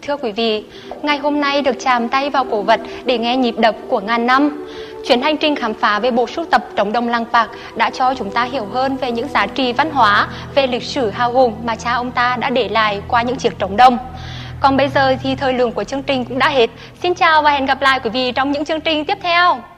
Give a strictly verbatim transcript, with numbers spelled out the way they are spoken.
Thưa quý vị, ngày hôm nay được chạm tay vào cổ vật để nghe nhịp đập của ngàn năm. Chuyến hành trình khám phá về bộ sưu tập trống đồng làng Pạc đã cho chúng ta hiểu hơn về những giá trị văn hóa, về lịch sử hào hùng mà cha ông ta đã để lại qua những chiếc trống đồng. Còn bây giờ thì thời lượng của chương trình cũng đã hết. Xin chào và hẹn gặp lại quý vị trong những chương trình tiếp theo.